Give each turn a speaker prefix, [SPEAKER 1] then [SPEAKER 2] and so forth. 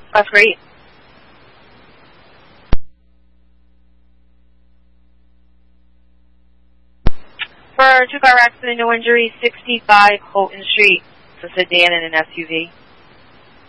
[SPEAKER 1] That's great. For 2-car accident, no injuries, 65 Houghton Street. It's a sedan and an SUV.